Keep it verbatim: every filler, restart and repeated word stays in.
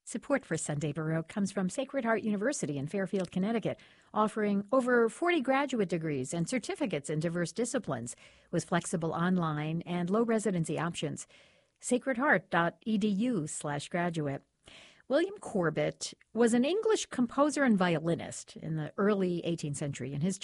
Support for Sunday Baroque comes from Sacred Heart University in Fairfield, Connecticut, offering over forty graduate degrees and certificates in diverse disciplines with flexible online and low residency options. sacred heart dot e d u slash graduate. William Corbett was an English composer and violinist in the early eighteenth century, and his